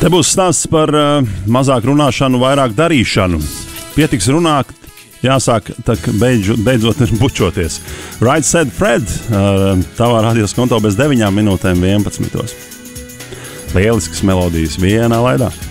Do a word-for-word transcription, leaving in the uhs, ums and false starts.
Te būs stāsts par uh, mazāk runāšanu, vairāk darīšanu. Pietiks runāt, jāsāk tak beidžu, beidzot bučoties. Right Said Fred, uh, tavā radios konto bez deviņām minūtēm vienpadsmitos. Lieliskas melodijas vienā laidā.